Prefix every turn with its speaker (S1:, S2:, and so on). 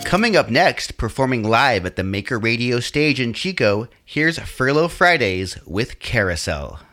S1: Coming up next, performing live at the Maker Radio stage in Chico, here's Furlough Fridays with Carousel.